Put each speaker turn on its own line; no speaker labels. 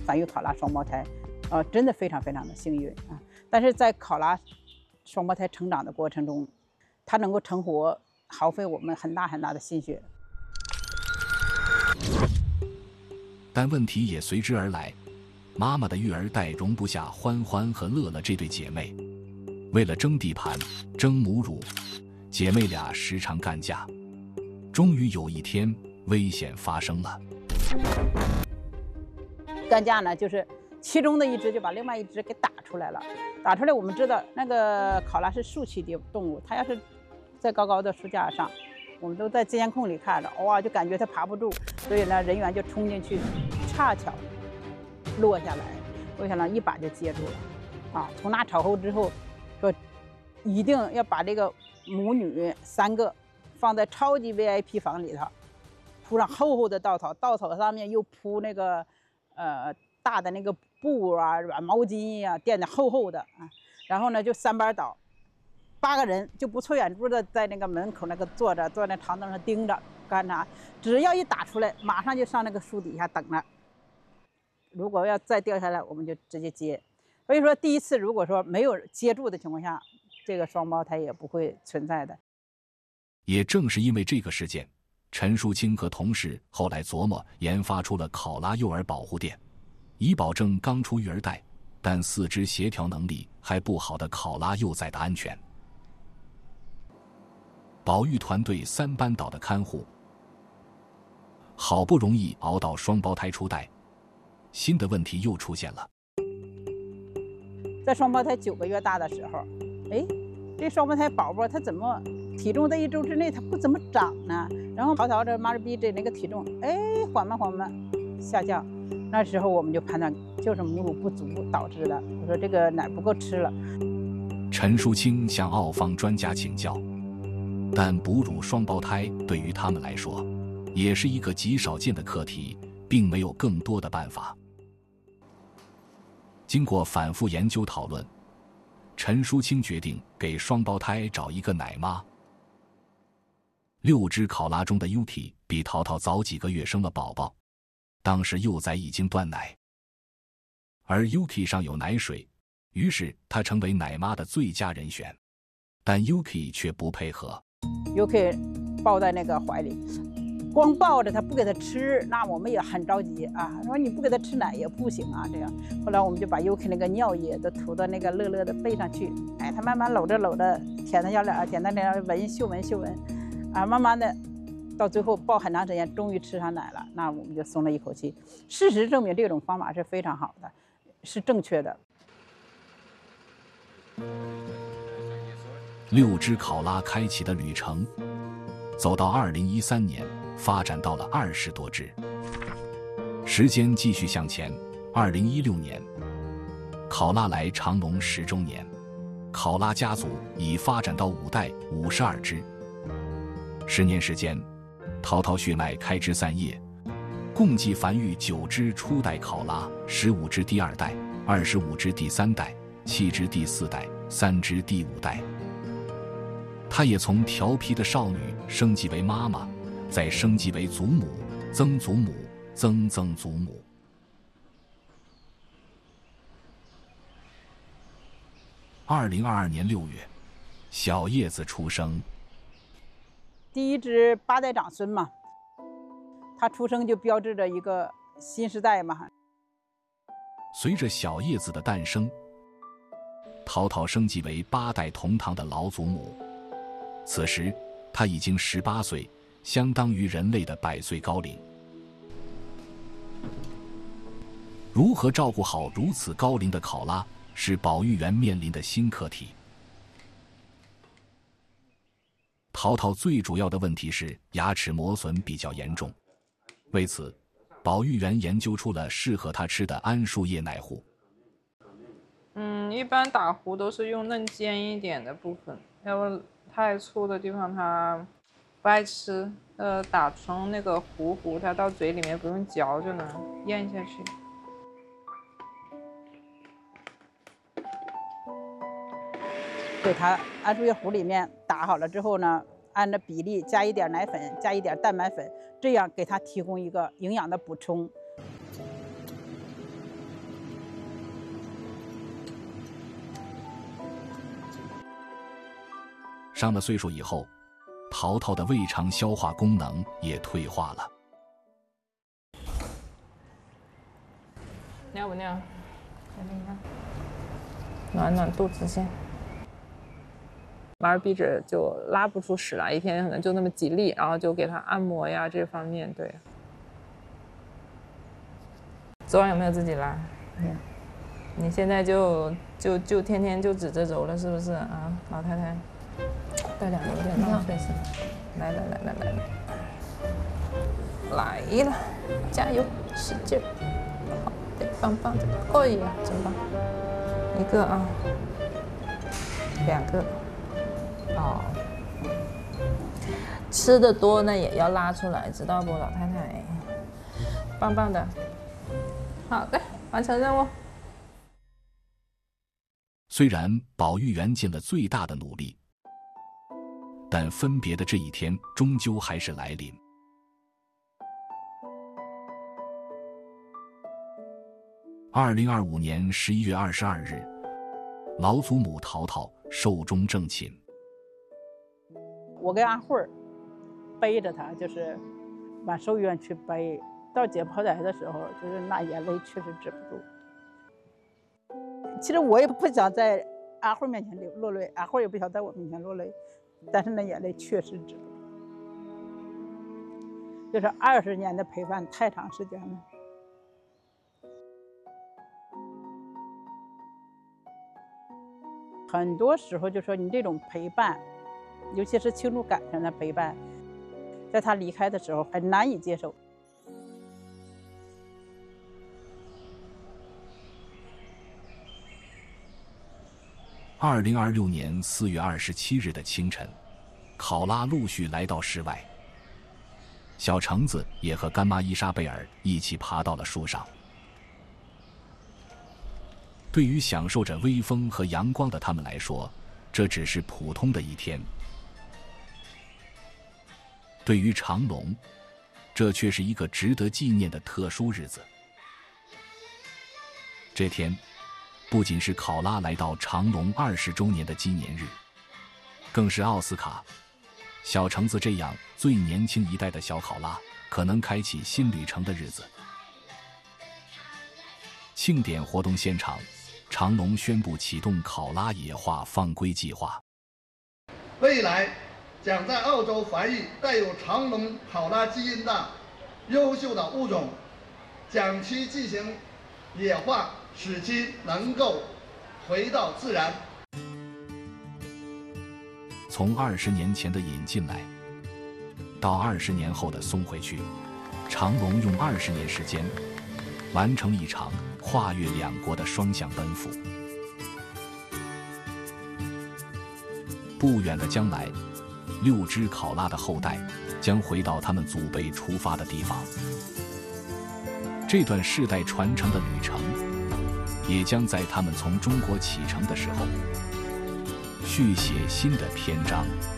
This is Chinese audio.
繁育考拉双胞胎，真的非常非常的幸运啊。但是在考拉双胞胎成长的过程中，它能够成活，耗费我们很大很大的心血。
但问题也随之而来，妈妈的育儿袋容不下欢欢和乐乐这对姐妹，为了争地盘、争母乳，姐妹俩时常干架。终于有一天，危险发生了。
干架呢，就是其中的一只就把另外一只给打出来了。打出来，我们知道那个考拉是树栖的动物，它要是在高高的树架上，我们都在监控里看着，哇，就感觉它爬不住，所以呢，人员就冲进去，恰巧落下来，一把就接住了。啊，从那朝后之后，说一定要把这个母女3个放在超级 VIP 房里头，铺上厚厚的稻草，稻草上面又铺那个大的那个布啊、软毛巾呀、垫的厚厚的啊。然后呢，就3班倒，8个人就不错眼珠的在那个门口那个坐那长凳上盯着干啥，只要一打出来，马上就上那个树底下等着。如果要再掉下来，我们就直接接。所以说，第一次如果说没有接住的情况下，这个双胞胎也不会存在的。
也正是因为这个事件，陈淑清和同事后来琢磨研发出了考拉幼儿保护垫，以保证刚出育儿袋但四肢协调能力还不好的考拉幼崽的安全。保育团队3班倒的看护，好不容易熬到双胞胎出袋，新的问题又出现了。
在双胞胎9个月大的时候，这双胞胎宝宝他怎么体重在1周之内他不怎么长呢？然后淘这妈逼这那个体重，缓慢下降。那时候我们就判断就是母乳不足导致的。我说这个奶不够吃了。
陈淑清向奥方专家请教，但哺乳双胞胎对于他们来说也是一个极少见的课题，并没有更多的办法。经过反复研究讨论，陈淑清决定给双胞胎找一个奶妈。6只考拉中的 Yuki 比淘淘早几个月生了宝宝，当时幼崽已经断奶，而 Yuki 上有奶水，于是他成为奶妈的最佳人选。但 Yuki 却不配合。
Yuki 抱在那个怀里，光抱着他不给他吃，那我们也很着急啊，说你不给他吃奶也不行啊，这样。后来我们就把 Yuki 那个尿液都涂到那个乐乐的背上去，他慢慢搂着舔他小脸，舔他脸嗅闻啊，慢慢的到最后抱很长时间，终于吃上奶了，那我们就松了一口气。事实证明这种方法是非常好的，是正确的。
6只考拉开启的旅程，走到2013年，发展到了20多只。时间继续向前，2016年，考拉来长隆10周年，考拉家族已发展到5代52只。10年时间，滔滔血脉开枝散叶，共计繁育9只初代考拉，15只第2代，25只第3代，7只第4代，3只第5代。她也从调皮的少女升级为妈妈，再升级为祖母、曾祖母、曾曾祖母。2022年6月，小叶子出生。
第一只8代长孙嘛，他出生就标志着一个新时代嘛。
随着小叶子的诞生，淘淘升级为8代同堂的老祖母。此时她已经18岁，相当于人类的100岁高龄。如何照顾好如此高龄的考拉，是保育员面临的新课题。淘淘最主要的问题是牙齿磨损比较严重，为此，保育员研究出了适合他吃的桉树叶奶糊。
一般打糊都是用嫩尖一点的部分，要不太粗的地方它不爱吃。打成那个糊，它到嘴里面不用嚼就能咽下去。
给它桉树叶糊里面打好了之后呢，按照比例加一点奶粉，加一点蛋白粉，这样给它提供一个营养的补充。
上了岁数以后，淘淘的胃肠消化功能也退化了。
尿不尿？看看，暖暖肚子先。玩笔者就拉不出屎来，一天可能就那么几粒，然后就给他按摩呀这方面。对。昨晚有没有自己拉？
没有。
你现在就天天就指着揉了，是不是啊，老太太？带两个有点浪费是吧？来，来了，加油，使劲，好的，棒棒的，哎呀，真棒！一个啊，两个，哦，吃的多呢也要拉出来，知道不，老太太？棒棒的，好的，完成任务。
虽然保育员尽了最大的努力，但分别的这一天终究还是来临。2025年11月22日，老祖母淘淘寿终正寝。
我跟阿慧儿背着她，就是往寿医院去背。到解剖台的时候，就是那眼泪确实止不住。其实我也不想在阿慧面前落泪，阿慧也不想在我面前落泪，但是那眼泪确实止不住。就是20年的陪伴太长时间了。很多时候就说你这种陪伴，尤其是倾注感情的陪伴，在他离开的时候很难以接受。
2026年4月27日的清晨，考拉陆续来到室外，小橙子也和干妈伊莎贝尔一起爬到了树上。对于享受着微风和阳光的他们来说，这只是普通的一天。对于长龙，这却是一个值得纪念的特殊日子。这天不仅是考拉来到长隆20周年的纪念日，更是奥斯卡、小橙子这样最年轻一代的小考拉可能开启新旅程的日子。庆典活动现场，长隆宣布启动考拉野化放归计划，
未来将在澳洲繁育带有长隆考拉基因的优秀的物种，将其进行野化，使其能够回到自然。
从20年前的引进来，到20年后的送回去，长隆用20年时间，完成一场跨越两国的双向奔赴。不远的将来，6只考拉的后代将回到他们祖辈出发的地方。这段世代传承的旅程，也将在他们从中国启程的时候，续写新的篇章。